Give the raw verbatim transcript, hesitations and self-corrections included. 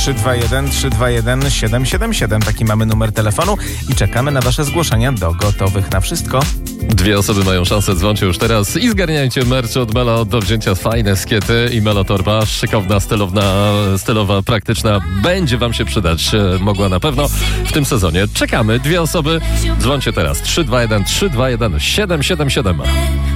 trzy dwa jeden trzy dwa jeden siedem siedem siedem. Taki mamy numer telefonu i czekamy na wasze zgłoszenia do Gotowych na Wszystko. Dwie osoby mają szansę, dzwońcie już teraz i zgarniajcie merch od Melo do wzięcia. Fajne skiety i Melo torba, szykowna, stylowna, stylowa, praktyczna. Będzie wam się przydać, mogła na pewno w tym sezonie. Czekamy, dwie osoby, dzwońcie teraz trzy dwa jeden trzy dwa jeden siedem siedem siedem.